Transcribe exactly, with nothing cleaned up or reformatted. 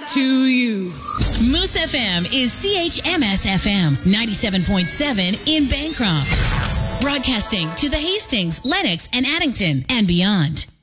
to you. Moose F M is C H M S F M ninety-seven point seven in Bancroft. Broadcasting to the Hastings, Lenox, and Addington and beyond.